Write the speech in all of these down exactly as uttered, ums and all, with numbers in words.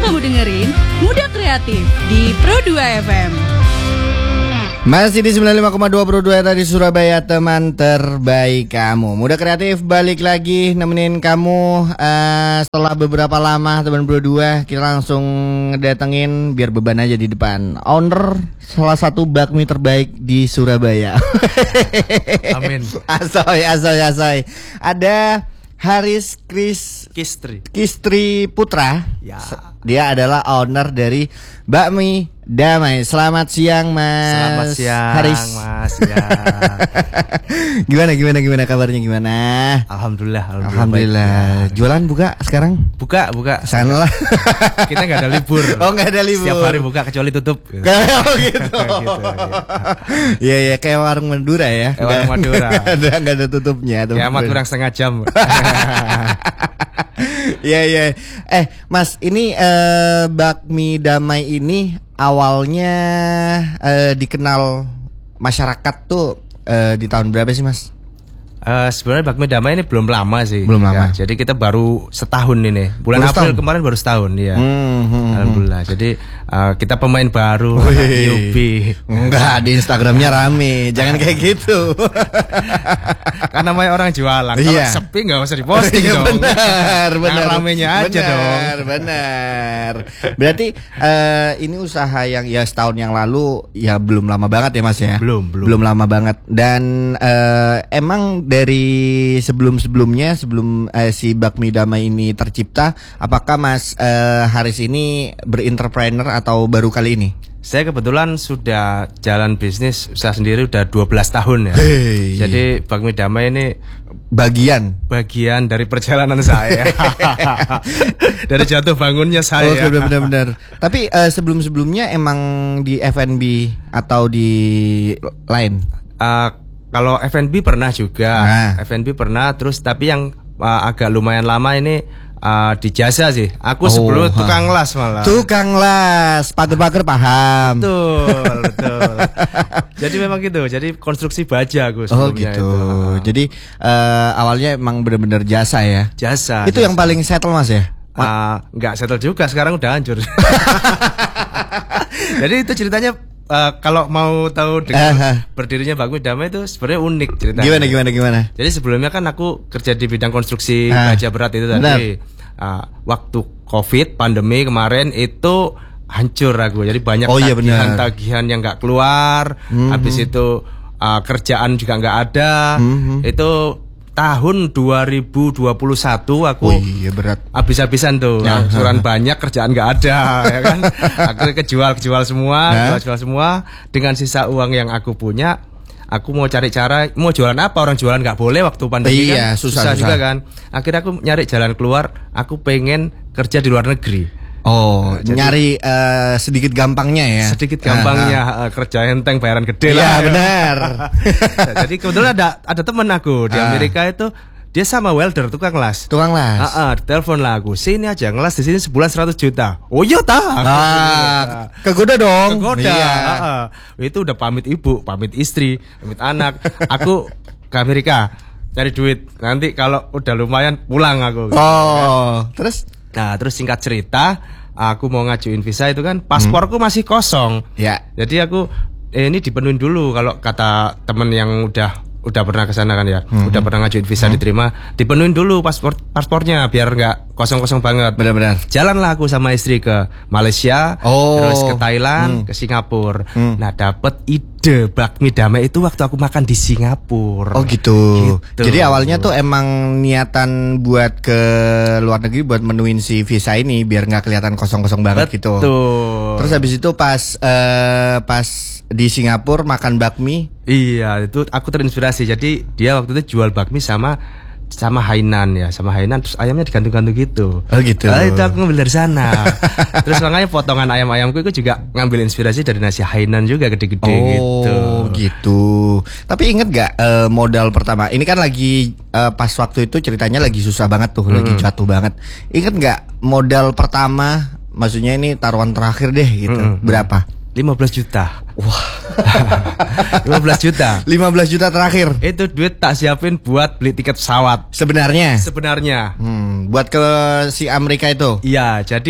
kamu dengerin Muda Kreatif di Pro dua F M. Masih di sembilan puluh lima koma dua Pro dua tadi Surabaya, teman terbaik kamu. Muda Kreatif balik lagi nemenin kamu uh, setelah beberapa lama teman Pro dua. Kita langsung datengin biar beban aja di depan owner salah satu bakmi terbaik di Surabaya. Amin. Asoy, asoy, asoy. Ada Haris Kris Kistri Kistri Putra. Ya. Dia adalah owner dari Bakmi Damai. Selamat siang, Mas. Selamat siang, Haris. Mas. Ya. Gimana gimana gimana kabarnya gimana? Alhamdulillah, alhamdulillah. Alhamdulillah. Baik, ya. Jualan buka sekarang? Buka, buka. Sana lah. Kita nggak ada libur. Oh, nggak ada libur. Setiap hari buka kecuali tutup. Gitu. Oh gitu. Iya iya kayak warung Madura ya. Kayak warung Madura. Ada nggak ada tutupnya. Kiamat kurang setengah jam. Iya iya. Eh Mas, ini eh, Bakmi Damai ini awalnya eh, dikenal masyarakat tuh eh, di tahun berapa sih, Mas? Uh, sebenarnya Bakmi Damai ini belum lama sih. Belum lama. Ya, jadi kita baru setahun ini. Bulan baru April setahun? kemarin baru setahun ya. Hmm, hmm, Alhamdulillah. Jadi uh, kita pemain baru, newbie. Enggak, di Instagramnya rame. Jangan kayak gitu. Karena namanya orang jualan. Kalau Iya. sepi nggak usah diposting Iya, dong. benar, benar. Nah, ramenya aja benar, dong. Benar. Berarti eh, ini usaha yang ya setahun yang lalu ya belum lama banget ya, Mas ya. Belum, belum. Belum lama banget. Dan eh, emang dari sebelum-sebelumnya sebelum eh, si Bakmi Damai ini tercipta, apakah Mas eh, Haris ini berentrepreneur atau baru kali ini? Saya kebetulan sudah jalan bisnis usaha sendiri udah dua belas tahun ya. Hey. Jadi Bakmi Damai ini Bagian bagian dari perjalanan saya. Dari jatuh bangunnya saya. Oke, benar-benar. Tapi eh, sebelum-sebelumnya emang di F and B atau di lain? Uh, kalau F and B pernah juga. Nah. F and B pernah, terus tapi yang uh, agak lumayan lama ini uh, di jasa sih. Aku Oh, sebelumnya ha. tukang las malah. Tukang las, pagar-pagar paham. Betul, betul. Jadi memang gitu. Jadi konstruksi baja aku Oh sebelumnya gitu. itu. Jadi eh, awalnya emang benar-benar jasa ya. Jasa. Itu jasa. yang paling settle, Mas ya? Uh, nggak settle juga, sekarang udah hancur. Jadi itu ceritanya uh, kalau mau tahu dengan Aha. berdirinya Bakmi Damai itu sebenarnya unik ceritanya. Gimana gimana gimana? Jadi sebelumnya kan aku kerja di bidang konstruksi Ah, baja berat itu benar. tadi. Uh, waktu Covid pandemi kemarin itu hancur aku. Jadi banyak Oh, iya, benar. tagihan-tagihan yang nggak keluar. Mhm. Habis itu uh, kerjaan juga nggak ada. Mhm. Itu tahun dua ribu dua puluh satu aku Oh iya berat. habis-habisan tuh, Ya, angsuran ha, ha. banyak, kerjaan nggak ada, ya kan? Akhirnya kejual, kejual semua, Hah? kejual semua. Dengan sisa uang yang aku punya, aku mau cari cara, mau jualan apa? Orang jualan nggak boleh waktu pandemi Iya, kan, susah, susah. juga kan. Akhirnya aku nyari jalan keluar. Aku pengen kerja di luar negeri. Oh, Nah, jadi- nyari eh, sedikit gampangnya ya. Sedikit gampangnya eh, kerja enteng, bayaran gede Iya, lah. ya. benar. Nah, jadi kebetulan ada ada teman aku di Ah. Amerika itu. Dia sama welder tukang las. Tukang las. Ah, ah, telepon lah aku. Sini aja ngelas di sini sebulan seratus juta. Oh iya tah. Ah, kegoda dong. Kegoda. Iya. Ah, ah. Itu udah pamit ibu, pamit istri, pamit anak. Aku ke Amerika cari duit. Nanti kalau udah lumayan pulang aku. Oh, terus? Nah, terus singkat cerita, aku mau ngajuin visa itu kan pasporku masih kosong. Ya. Jadi aku eh, ini dipenuhin dulu kalau kata temen yang udah udah pernah ke sana kan ya, Hmm. udah pernah ngajuin visa diterima, dipenuhin dulu paspor paspornya biar nggak kosong-kosong banget. Benar-benar. Jalanlah aku sama istri ke Malaysia, Oh. terus ke Thailand, Hmm. ke Singapura. Hmm. Nah, dapet ide Bakmi Damai itu waktu aku makan di Singapura. Oh gitu. Gitu. Jadi awalnya tuh emang niatan buat ke luar negeri buat menuin si visa ini biar nggak kelihatan kosong-kosong banget gitu. Betul. Terus habis itu pas eh, pas di Singapura makan bakmi. Iya, itu aku terinspirasi. Jadi dia waktu itu jual bakmi sama sama Hainan ya, sama Hainan terus ayamnya digantung-gantung gitu. Oh gitu. Ah, itu aku ngambil dari sana. Terus makanya potongan ayam-ayamku itu juga ngambil inspirasi dari nasi Hainan juga gede-gede gitu. Oh gitu. Tapi inget gak eh, modal pertama? Ini kan lagi eh, pas waktu itu ceritanya lagi susah banget tuh, lagi Mm-mm. jatuh banget. Inget gak modal pertama? Maksudnya ini taruhan terakhir deh gitu. Mm-mm. Berapa? lima belas juta. Wah. lima belas juta. lima belas juta terakhir. Itu duit tak siapin buat beli tiket pesawat. Sebenarnya. Sebenarnya. Hmm, buat ke si Amerika itu. Iya, jadi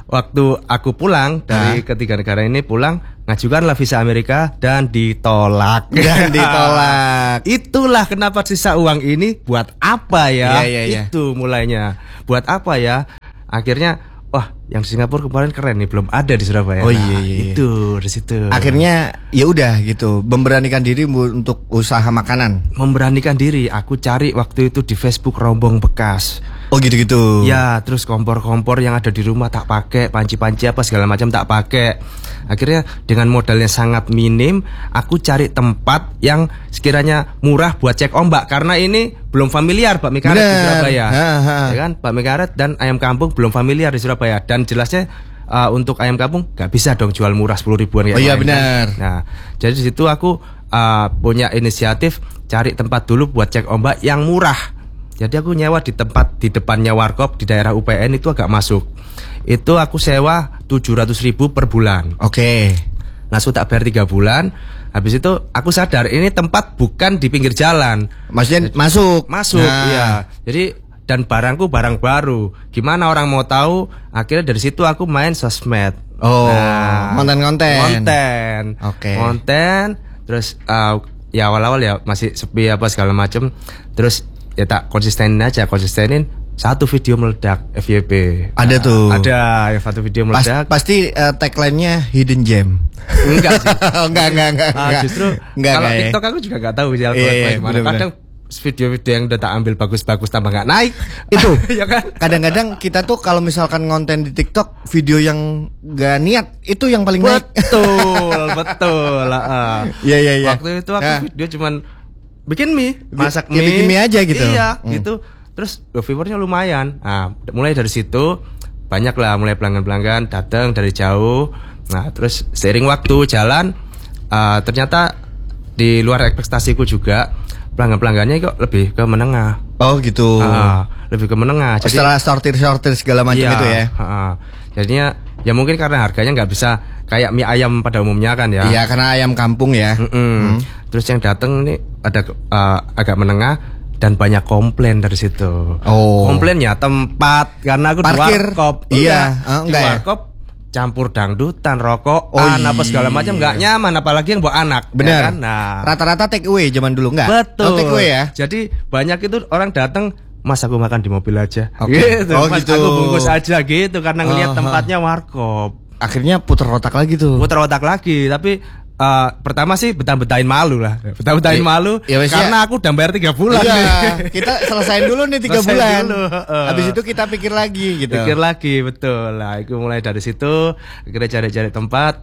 waktu aku pulang dari Hah? ketiga negara ini pulang, ngajukanlah visa Amerika dan ditolak. Dan ditolak. Itulah kenapa sisa uang ini buat apa ya? Iya, iya, iya. Itu mulainya. Buat apa ya? Akhirnya, wah, yang di Singapura kemarin keren nih, belum ada di Surabaya. Oh, Nah, iya, iya. Itu di situ. Akhirnya ya udah gitu, memberanikan diri bu- untuk usaha makanan. Memberanikan diri, aku cari waktu itu di Facebook rombong bekas. Oh gitu-gitu. Ya, terus kompor-kompor yang ada di rumah tak pakai, panci-panci apa segala macam tak pakai. Akhirnya dengan modalnya sangat minim, aku cari tempat yang sekiranya murah buat cek ombak karena ini belum familiar bakmi karet di Bener. Surabaya. Ha, ha. Ya kan, bakmi karet dan ayam kampung belum familiar di Surabaya dan jelasnya uh, untuk ayam kampung gak bisa dong jual murah sepuluh ribuan kayak Oh iya, kemarin, benar. kan. Nah, jadi di situ aku uh, punya inisiatif cari tempat dulu buat cek ombak yang murah. Jadi aku nyewa di tempat di depannya warkop di daerah U P N itu agak masuk. Itu aku sewa tujuh ratus ribu per bulan. Oke. Langsung tak bayar tiga bulan. Habis itu aku sadar ini tempat bukan di pinggir jalan. Maksudnya masuk. Masuk, Nah. iya. Jadi dan barangku barang baru. Gimana orang mau tahu? Akhirnya dari situ aku main sosmed. Oh, konten-konten. Konten. Oke. Konten. Terus uh, ya awal-awal ya masih sepi apa segala macem. Terus ya tak konsistenin aja, konsistenin satu video meledak F Y P. Ada tuh. Ada ya satu video Pas- meledak. pasti uh, tagline-nya hidden gem. Enggak sih. Oh, enggak, enggak, enggak, Ah, enggak. justru Enggak, kalau enggak ya. TikTok aku juga enggak tahu sih Iya, iya, algoritma gimana. bener-bener. Kadang video-video yang udah tak ambil bagus-bagus tambah enggak naik. Itu ya kan? kadang-kadang kita tuh kalau misalkan ngonten di TikTok video yang gak niat itu yang paling naik. Betul, betul. ah. Iya, iya, iya. Waktu itu aku Nah. video cuman bikin mie, masak Ya, mie. bikin mie aja gitu. Iya, Hmm. gitu. Terus oh, viewernya lumayan. Nah, mulai dari situ banyak lah mulai pelanggan-pelanggan datang dari jauh. Nah, terus seiring waktu jalan uh, ternyata di luar ekspektasiku juga pelanggan-pelanggannya kok lebih ke menengah. Oh gitu. Ah, lebih ke menengah. Jadi Setelah sortir-sortir segala macam iya, itu ya. ah, jadinya ya mungkin karena harganya nggak bisa kayak mie ayam pada umumnya kan ya. Iya, karena ayam kampung ya. Mm-mm. Terus yang datang nih ada uh, agak menengah dan banyak komplain dari situ. Oh. Komplainnya tempat karena aku Parkir. di warkop. Iya, Enggak, oh, di enggak ya? warkop campur dangdutan, rokokan, Oh, apa segala iya. macam nggak nyaman apalagi yang bawa anak. ya Benar. kan? Nah, Rata-rata take away zaman dulu enggak? betul. Oh, take away ya. Jadi banyak itu orang datang, Mas aku makan di mobil aja. Oke. Gitu. Oh, Mas gitu. aku bungkus aja gitu karena ngelihat Oh, tempatnya warkop. Akhirnya puter otak lagi tuh. Putar otak lagi, tapi uh, pertama sih betah-betahin malu lah, betah-betahin I- malu ya, wes, karena aku udah bayar tiga bulan. Iya, nih. kita selesain dulu nih tiga Selesain bulan. dulu, heeh. Habis itu kita pikir lagi gitu. Pikir lagi, betul lah. Aku mulai dari situ, akhirnya cari-cari tempat.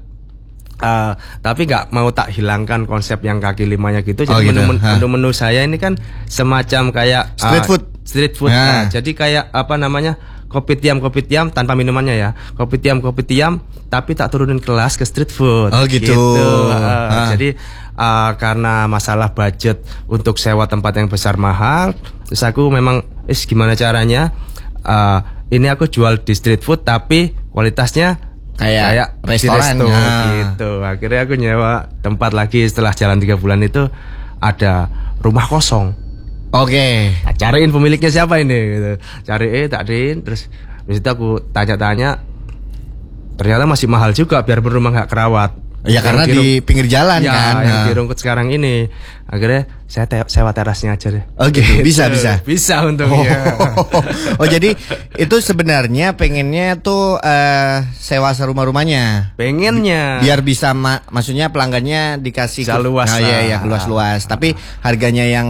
Uh, tapi nggak mau tak hilangkan konsep yang kaki limanya gitu. Oh, Jadi gitu. menu, Hah. menu, menu saya ini kan semacam kayak uh, Street food. Street food. Nah. Nah, jadi kayak apa namanya? Kopi tiam kopi tiam tanpa minumannya ya. Kopi tiam kopi tiam tapi tak turunin kelas ke street food. Oh, gitu. Uh, Ah. Jadi uh, karena masalah budget untuk sewa tempat yang besar mahal, terus aku memang is gimana caranya? Uh, ini aku jual di street food tapi kualitasnya Kayak di restoran, resto, nah. gitu. Akhirnya aku nyewa tempat lagi setelah jalan tiga bulan itu ada rumah kosong. Oke. Nah, cariin pemiliknya siapa ini gitu. Cariin, takdiin, terus habis itu aku tanya-tanya. Ternyata masih mahal juga biar berumah nggak kerawat. Ya Yang karena di di pinggir jalan ya, kan. yang Nah. di Rungkut sekarang ini. Akhirnya saya te- sewa terasnya aja deh. Oke, Gitu. bisa, bisa. Bisa Oh, untungnya. oh jadi itu sebenarnya pengennya tuh eh, sewa serumah-rumahnya. Pengennya. Biar bisa ma- maksudnya pelanggannya dikasih Bisa luas Nah, iya lah. iya luas-luas. Tapi harganya yang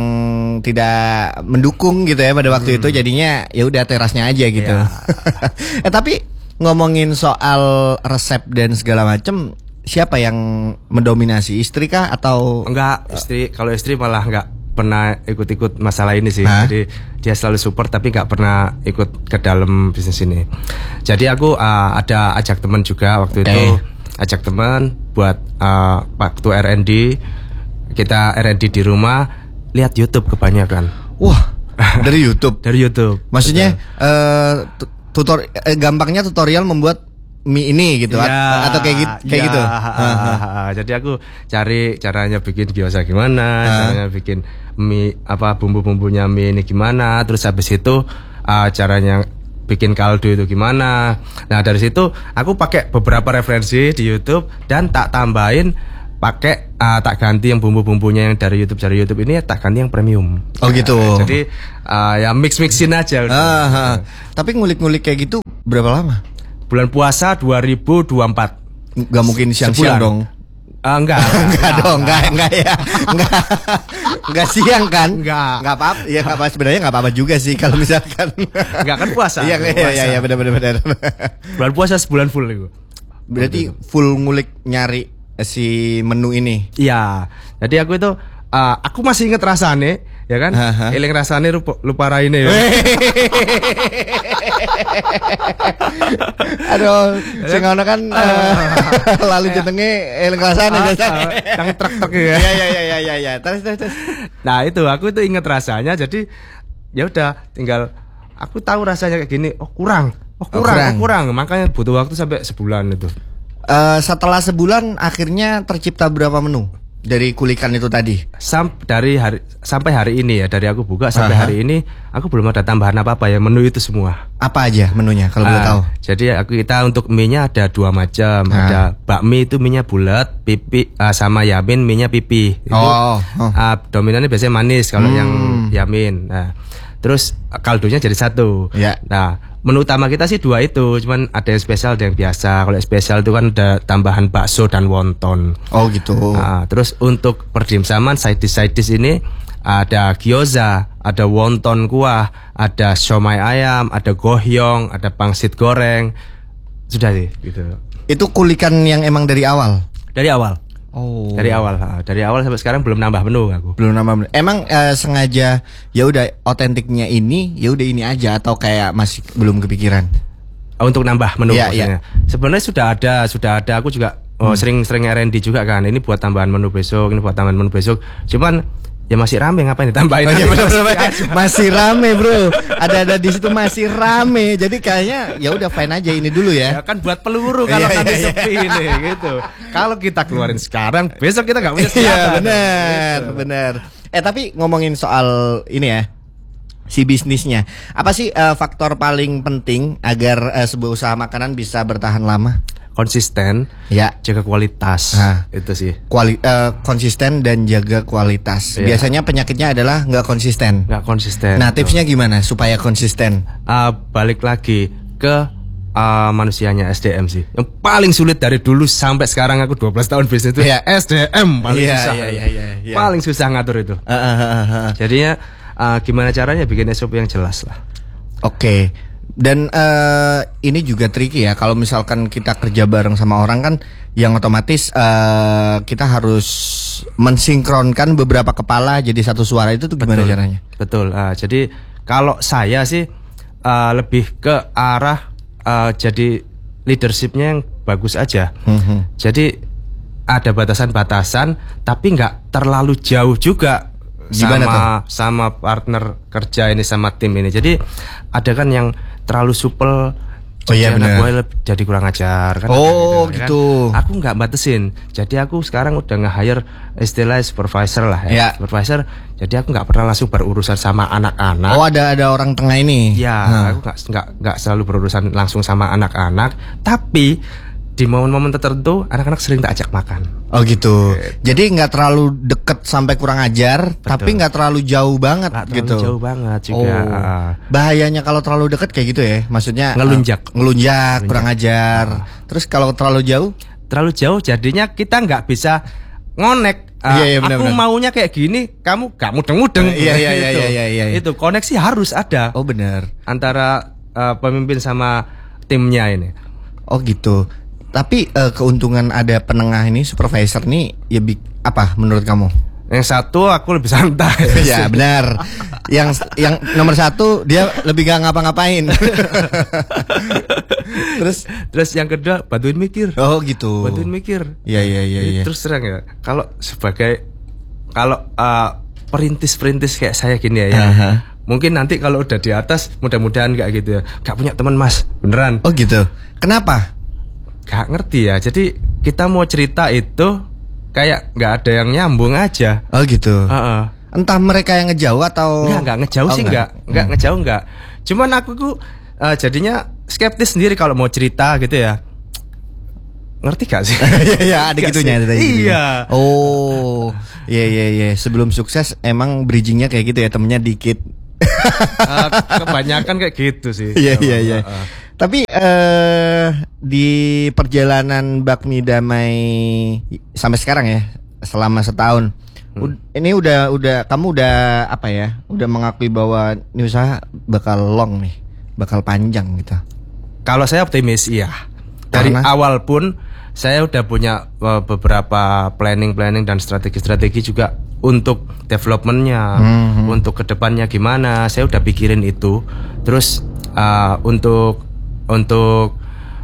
tidak mendukung gitu ya pada waktu itu jadinya ya udah terasnya aja gitu. Iya. eh tapi ngomongin soal resep dan segala macem, siapa yang mendominasi, istri kah atau Enggak, istri kalau istri malah enggak pernah ikut-ikut masalah ini sih. Hah? Jadi dia selalu support tapi nggak pernah ikut ke dalam bisnis ini. Jadi aku uh, ada ajak teman juga waktu Oke. itu, ajak teman buat uh, waktu R and D, kita R and D di rumah, lihat YouTube kebanyakan. wah dari YouTube? Dari YouTube. Maksudnya eh, tu- tutor eh, gampangnya tutorial membuat mie ini gitu Ya, at- atau kayak gitu kayak ya, gitu. ha, ha, ha, ha. Jadi aku cari caranya bikin gyoza gimana, Ha. caranya bikin mie apa bumbu-bumbunya mie ini gimana, terus habis itu uh, caranya bikin kaldu itu gimana. Nah dari situ aku pakai beberapa referensi di YouTube dan tak tambahin pakai uh, tak ganti yang bumbu-bumbunya yang dari YouTube dari YouTube ini tak ganti yang premium. Oh gitu. Nah, jadi uh, ya mix mixin aja. Ah, ah. Tapi ngulik-ngulik kayak gitu berapa lama? Bulan puasa dua ribu dua puluh empat. Gak mungkin siang-siang dong. Uh, enggak, enggak, enggak dong, enggak, enggak ya, enggak, enggak siang kan? Enggak, enggak apa-apa, ya enggak apa sebenarnya enggak apa-apa juga sih kalau misalkan enggak kan puasa. Iya, iya, iya, iya, benar-benar benar. Bulan puasa sebulan full itu. Berarti full ngulik nyari si menu ini. Iya, jadi aku itu, uh, aku masih inget rasanya, ya kan? Eling rasanya lupa, lupa raine. Ya. Aduh, sing ono kan uh, lalu jenenge eling rasane biasanya. Yang truk-truk ya. Iya iya iya iya iya. Terus terus terus. Nah, itu aku itu inget rasanya, jadi ya udah tinggal aku tahu rasanya kayak gini. Oh, kurang. Oh, kurang, oh, kurang. Oh, kurang. Makanya butuh waktu sampai sebulan itu. Uh, setelah sebulan akhirnya tercipta berapa menu dari kulikan itu tadi? Sam dari hari sampai hari ini ya, dari aku buka sampai Aha. hari ini aku belum ada tambahan apa-apa ya, menu itu semua. Apa aja menunya kalau boleh uh, tahu? Jadi aku kita untuk mie-nya ada dua macam. Ha. Ada bakmi itu mie-nya bulat, pipi uh, sama yamin mie-nya pipi. Itu oh, oh. Uh, dominannya biasanya manis kalau hmm. yang yamin. Nah, terus kaldunya jadi satu. Ya. Nah, menu utama kita sih dua itu, cuman ada yang spesial, ada yang biasa. Kalau yang spesial itu kan ada tambahan bakso dan wonton. Oh gitu. Nah, terus untuk perdimsaman side dish side dish ini ada gyoza, ada wonton kuah, ada siomay ayam, ada gohyong, ada pangsit goreng. Sudah sih gitu. Itu kulikan yang emang dari awal. Dari awal. Oh. Dari awal, dari awal sampai sekarang belum nambah menu aku. Belum nambah menu. Emang uh, sengaja ya udah otentiknya ini, ya udah ini aja atau kayak masih belum kepikiran? Untuk nambah menu ya, maksudnya. Ya. Sebenarnya sudah ada, sudah ada. Aku juga oh, hmm. sering-sering R and D juga kan. Ini buat tambahan menu besok, ini buat tambahan menu besok. Cuman ya masih rame, ngapain ditambahin? Oh, ya bener, bener, masih rame bro. Ada-ada di situ masih rame. Jadi kayaknya ya udah fine aja ini dulu ya. Ya kan buat peluru kalau iya, nanti iya, sepi iya. ini gitu. Kalau kita keluarin sekarang, besok kita nggak punya Iya senjata. benar, Gitu. benar. Eh tapi ngomongin soal ini ya, si bisnisnya, apa sih uh, faktor paling penting agar uh, sebuah usaha makanan bisa bertahan lama? Konsisten, ya, jaga kualitas, nah, itu sih. Kuali, uh, konsisten dan jaga kualitas. Iya. Biasanya penyakitnya adalah nggak konsisten. Nggak konsisten. Nah tipsnya gimana supaya konsisten? Uh, balik lagi ke uh, manusianya, S D M sih. Yang paling sulit dari dulu sampai sekarang aku dua belas tahun bisnis itu Iya. S D M paling Iya, susah. iya, iya, iya, iya. Paling susah ngatur itu. Uh, uh, uh, uh, uh. Jadinya uh, gimana caranya bikin S O P yang jelas lah. Oke. Okay. Dan uh, ini juga tricky ya. Kalau misalkan kita kerja bareng sama orang kan, yang otomatis uh, kita harus mensinkronkan beberapa kepala jadi satu suara. Itu tuh gimana Betul, caranya? Betul. Uh, jadi kalau saya sih uh, lebih ke arah uh, jadi leadershipnya yang bagus aja. Mm-hmm. Jadi ada batasan-batasan, tapi nggak terlalu jauh juga. Gimana sama tuh? sama partner kerja ini, sama tim ini. Jadi ada kan yang terlalu supel. Oh iya jadi anak benar. gue lebih- jadi kurang ajar kan. Oh, ada gitu. Kan. Aku nggak batasin. Jadi aku sekarang udah nge-hire istilah supervisor lah ya. Ya. Supervisor. Jadi aku nggak pernah langsung berurusan sama anak-anak. Oh ada ada orang tengah ini. Ya, Nah. aku nggak nggak nggak selalu berurusan langsung sama anak-anak. Tapi di momen-momen tertentu anak-anak sering tak ajak makan. Oh gitu. Jadi nggak terlalu deket sampai kurang ajar, Betul. tapi nggak terlalu jauh banget Nggak terlalu gitu. jauh banget juga. Oh. Bahayanya kalau terlalu deket kayak gitu ya. Maksudnya Ngelunjak. uh, ngelunjak, kurang ajar. Terus kalau terlalu jauh? Terlalu jauh jadinya kita nggak bisa ngonek. Ah, Iya, iya, benar, aku benar. maunya kayak gini, kamu gak mudeng-mudeng. Iya, iya, iya, Gitu. iya, iya, iya. Itu koneksi harus ada Oh benar. antara uh, pemimpin sama timnya ini. Oh gitu. Tapi uh, keuntungan ada penengah ini, supervisor nih ya bi- apa menurut kamu? Yang satu aku lebih santai. Ya benar. Yang yang nomor satu dia lebih gak ngapa-ngapain. Terus Terus yang kedua bantuin mikir. oh gitu. Bantuin mikir. Iya iya iya iya. Terus terang ya, kalau sebagai kalau uh, perintis-perintis kayak saya gini ya, ya Aha. mungkin nanti kalau udah di atas, mudah-mudahan kayak gitu ya, gak punya teman mas, beneran. Oh gitu. Kenapa? Gak ngerti ya. Jadi kita mau cerita itu kayak gak ada yang nyambung aja. Oh gitu. Heeh. Entah mereka yang ngejauh atau Enggak, enggak ngejauh Oh, sih enggak. enggak. Enggak Hmm. ngejauh enggak. Cuman aku tuh uh, jadinya skeptis sendiri kalau mau cerita gitu ya. Ngerti gak sih? Iya, iya, ada Gak gitunya sih? ada gitunya. Iya. Oh, iya iya iya. Sebelum sukses emang bridgingnya kayak gitu ya, temennya dikit. Uh, kebanyakan kayak gitu sih. Iya iya iya. Uh, uh. Tapi eh di perjalanan Bakmi Damai sampai sekarang ya, selama setahun, Hmm. ud- ini udah udah kamu udah apa ya? Udah mengakui bahwa ini usaha bakal long nih, bakal panjang gitu. Kalau saya optimis iya. Dari Karena? awal pun saya udah punya uh, beberapa planning-planning dan strategi-strategi juga untuk developmentnya, Hmm. untuk kedepannya gimana. Saya udah pikirin itu. Terus uh, untuk untuk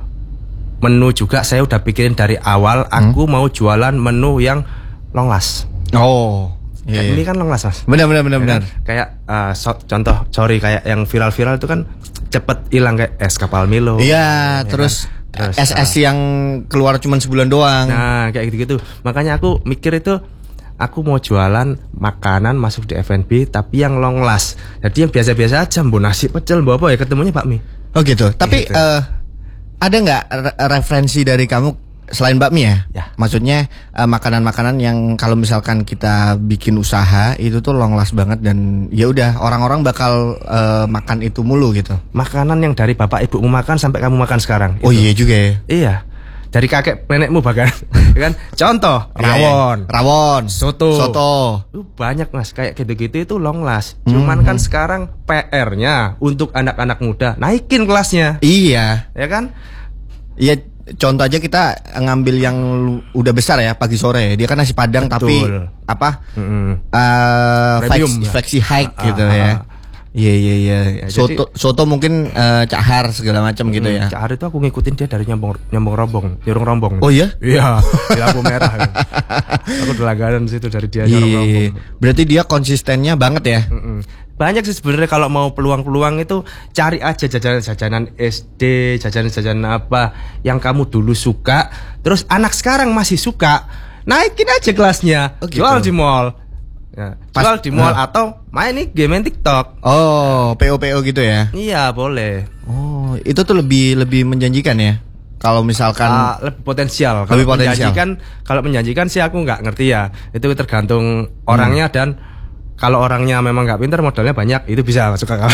menu juga saya udah pikirin dari awal. Aku mau jualan menu yang long last. Oh, iya, Kayak iya. ini kan long last, Mas. Benar benar benar Ya benar. kan? Kayak uh, so- contoh sorry kayak yang viral-viral itu kan cepet hilang kayak es kapal Milo. Iya, Ya terus, kan? Terus, S S yang keluar cuma sebulan doang. Nah kayak gitu-gitu. Makanya aku mikir itu aku mau jualan makanan masuk di F and B tapi yang long last. Jadi yang biasa-biasa aja, mbok nasi pecel, mbok apa ya ketemunya bakmi. Oh gitu. Tapi Gitu. eh, ada nggak re- referensi dari kamu selain bakmi ya? Ya. Maksudnya eh, makanan-makanan yang kalau misalkan kita bikin usaha itu tuh long last banget dan ya udah orang-orang bakal eh, makan itu mulu gitu. Makanan yang dari bapak ibumu makan sampai kamu makan sekarang. Oh Itu. iya juga ya. Iya. Dari kakek nenekmu bahkan. Ya kan? Contoh rawon. Rawon, Soto. soto. Uh, banyak Mas kayak gitu-gitu itu long last. Cuman kan sekarang P R-nya untuk anak-anak muda naikin kelasnya. Iya. Ya kan? Iya, contoh aja kita ngambil yang lu- udah besar ya pagi sore. Dia kan nasi padang tapi Betul. apa? Mm-mm. eh Premium. flexi, flexi high Ah, gitu ah, ya. ah. Iya iya iya. Ya, Soto soto mungkin eh, cahar segala macam gitu ya. Cak Har itu aku ngikutin dia dari nyambung nyambung rombong, nyurung rombong. Oh iya? Iya, di lampu merah. Aku udah langganan situ dari dia nyurung Iya. rombong. Berarti dia konsistennya banget ya. Mm-mm. Banyak sih sebenarnya kalau mau peluang-peluang itu cari aja jajanan-jajanan S D, jajanan-jajanan apa yang kamu dulu suka, terus anak sekarang masih suka, naikin aja kelasnya, Oh, gitu. jual di mall, ya, Pas- jual di mall nah. atau main nih game main TikTok. Oh, P O P O gitu ya. Iya boleh. Oh, itu tuh lebih lebih menjanjikan ya. Kalau misalkan Ah, lebih potensial. Kalau Lebih potensial. menjanjikan, kalau menjanjikan sih aku nggak ngerti ya. Itu tergantung orangnya dan kalau orangnya memang nggak pintar, modalnya banyak, itu bisa masuk akal.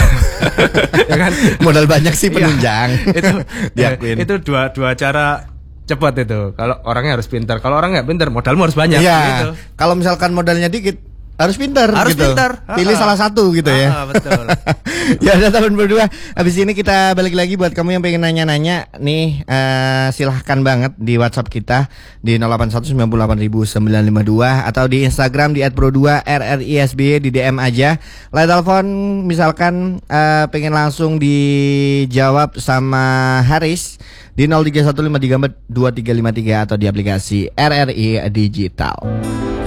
Ya kan? modal banyak sih Iya. penunjang. itu Diakuin. itu dua dua cara cepat itu. Kalau orangnya harus pintar, kalau orang nggak pintar, modalmu harus banyak. Iya. Gitu. Kalau misalkan modalnya dikit harus pintar Harus gitu. pintar. Pilih Ah. salah satu gitu ya. Ah, betul. Ya udah tahun berdua. Habis ini kita balik lagi buat kamu yang pengen nanya-nanya nih, eh, silahkan banget di WhatsApp kita di nol delapan satu sembilan delapan sembilan lima dua atau di Instagram di et pro dua r r i s b y di D M aja. Line telepon misalkan eh, pengen langsung dijawab sama Haris di nol tiga satu lima tiga empat dua tiga lima tiga atau di aplikasi R R I Digital.